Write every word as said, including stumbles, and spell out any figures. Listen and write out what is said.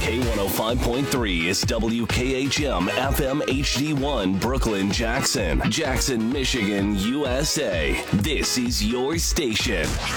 K one oh five point three is W K H M F M H D one Brooklyn, Jackson, Jackson, Michigan, U S A. This is your station.